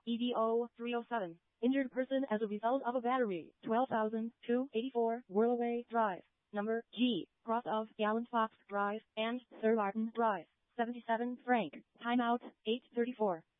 EDO 307. Injured person as a result of a battery. 12,284 Whirlaway Drive. Number G. Cross of Gallant Fox Drive and Sir Martin Drive. 77 Frank. Timeout 8:34.